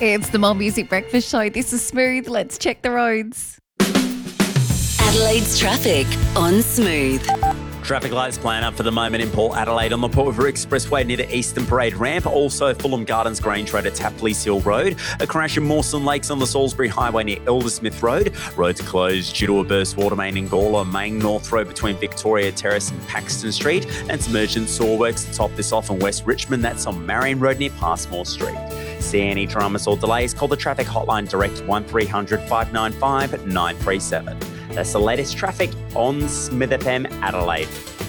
It's the More Music Breakfast Show. This is Smooth. Let's check the roads. Adelaide's traffic on Smooth. Traffic lights plan up for the moment in Port Adelaide on the Port River Expressway near the Eastern Parade Ramp. Also, Fulham Gardens Grange Road at Tapley's Hill Road. A crash in Mawson Lakes on the Salisbury Highway near Eldersmith Road. Roads closed due to a burst water main in Gawler. Main North Road between Victoria Terrace and Paxton Street. And some urgent saw works to top this off in West Richmond. That's on Marion Road near Passmore Street. See any dramas or delays, call the traffic hotline direct 1300 595 937. That's the latest traffic on Smith FM Adelaide.